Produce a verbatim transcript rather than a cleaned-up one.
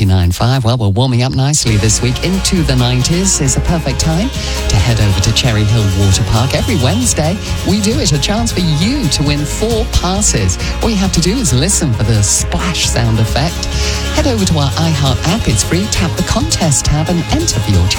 ninety-nine point five. Well, we're warming up nicely this week. Into the nineties is a perfect time to head over to Cherry Hill Water Park. Every Wednesday, we do it. A chance for you to win four passes. All you have to do is listen for the splash sound effect. Head over to our iHeart app. It's free. Tap the contest tab and enter for your chance.